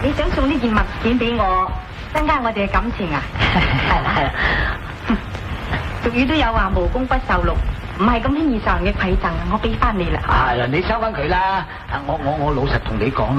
你想送呢件物件俾我，增加我哋嘅感情啊？ 係啦係啦。 俗語都有話無功不受祿，唔係咁輕易受人嘅饋贈啊！我俾翻你啦。 係啦，你收翻佢啦。我老實同你講。